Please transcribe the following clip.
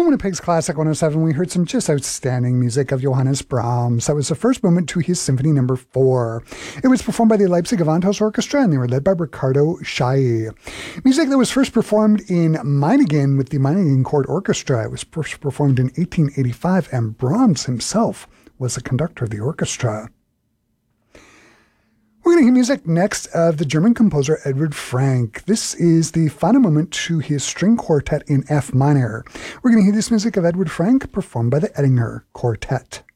Winnipeg's Classic 107, we heard some just outstanding music of Johannes Brahms. That was the first movement to his Symphony No. 4. It was performed by the Leipzig Gewandhaus Orchestra, and they were led by Ricardo Chailly. Music that was first performed in Meiningen with the Meiningen Court Orchestra. It was first performed in 1885, and Brahms himself was the conductor of the orchestra. We're going to hear music next of the German composer Edward Frank. This is the final movement to his string quartet in F minor. We're going to hear this music of Edward Frank performed by the Ettinger Quartet.